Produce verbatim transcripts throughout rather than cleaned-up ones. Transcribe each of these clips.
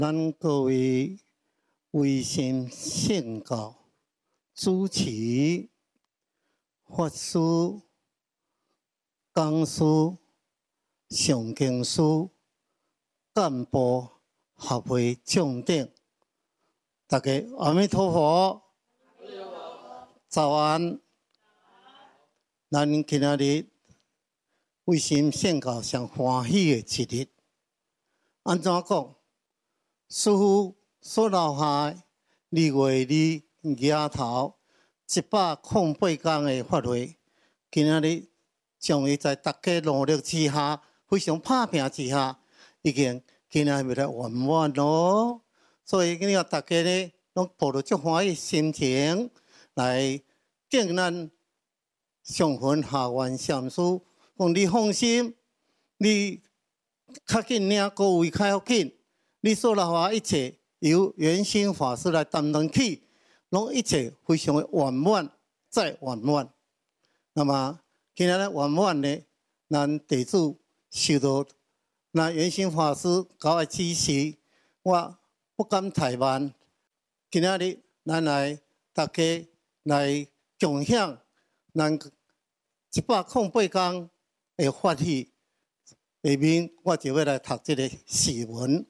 咱各位微信信教主持、法师、讲师、上经师、干部、学会将长，大家阿弥陀佛，早安。咱今仔日微信信教上欢喜的一日，安怎讲？师父所留下二月二额头一百零八天的法会，今仔日终于在大家努力之下，非常打拼之下，已经今仔日来圆满咯。所以今日大家呢，拢抱着足欢喜心情来敬咱上云下愿禅师，讲你放心，你较紧领各位较要紧。你所留下一切由圆心法师来担当起，拢一切非常的圆满再圆满。那么今日咧圆满呢，咱弟子受到那圆心法师教的指示，我不敢怠慢。今仔日咱来大家来共享咱一百零八天的法喜。下面我就要来读这个诗文。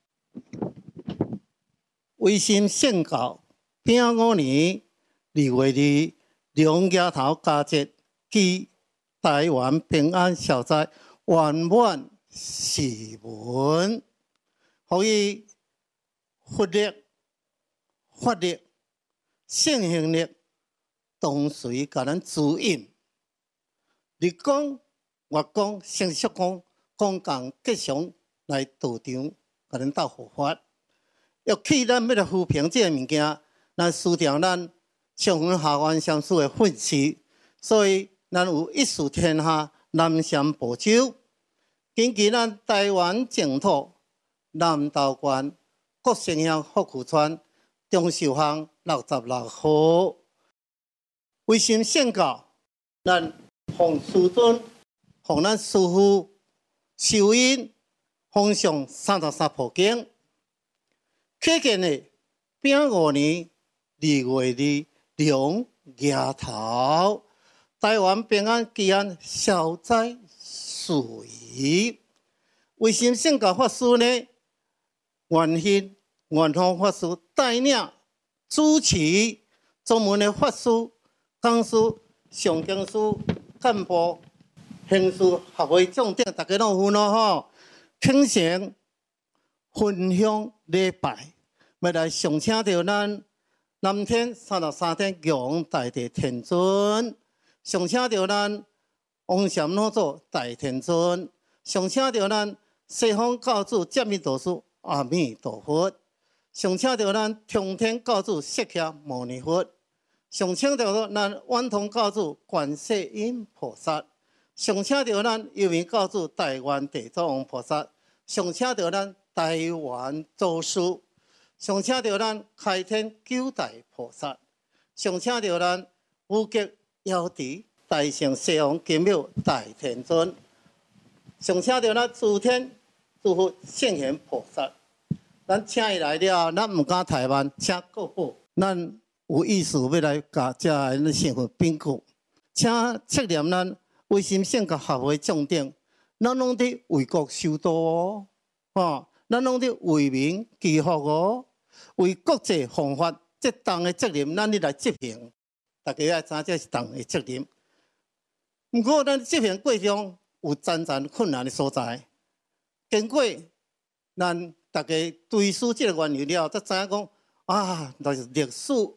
微心信教丙午年二月二，龙额头佳节，祈台湾平安消灾，圆满誓文，予以佛力、法力、圣行力同随甲咱指引。日讲、月讲、成熟讲，讲共吉祥来道场，甲咱斗护法。要去咱要来扶贫这个物件，咱需要咱上云下愿禅师的训示，所以咱有一视天下，南禅保州，根据咱台湾净土、南投县、国姓乡福区村、中寿乡六十六号，微心信教，咱奉师尊，奉咱师父受因，奉上三十三部经。可见的丙午年二月二龙额头，台湾平安吉安消灾遂。微心信教法师呢，元兴元方法师带领主持专门的法师、讲师、上经师、干部、行师、学会将长，大家拢有咯吼，虔诚分享礼拜。要来上请到咱南天三十三天玉皇大帝天尊，上请到咱王禅老祖大天尊，上请到咱西方教主揭密导师阿弥陀佛，上请到咱通天教主释迦牟尼佛，上请到咱圆通教主观世音菩萨，上请到咱幽冥教主大愿地藏王菩萨，上请到咱台湾祖师。上请到咱开天九大菩萨，上请到咱五极瑶池大圣西王金庙大天尊，上请到咱诸天诸佛圣贤菩萨。咱请伊来了，咱毋敢怠慢，请各部，咱有意思要来甲遮个身份禀告，请测验咱微心信教学会将长，咱拢伫为国修道哦，吼。咱拢伫为民祈福哦，为国际防法，这党的责任，咱咧来执行。大家要知影这是党的责任。不过，咱执行过程有艰难困难的所在。经过咱大家对思这个原理了，才知影讲啊，就是历史